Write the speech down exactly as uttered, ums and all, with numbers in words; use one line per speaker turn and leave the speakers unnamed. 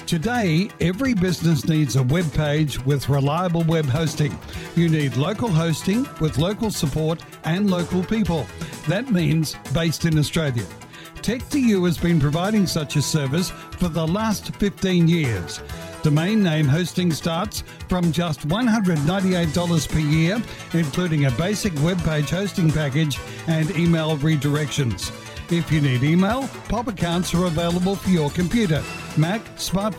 Today, every business needs a web page with reliable web hosting. You need local hosting with local support and local people. That means based in Australia. tech two u has been providing such a service for the last fifteen years. Domain name hosting starts from just one hundred ninety-eight dollars per year, including a basic web page hosting package and email redirections. If you need email, Pop accounts are available for your computer, Mac, smartphone,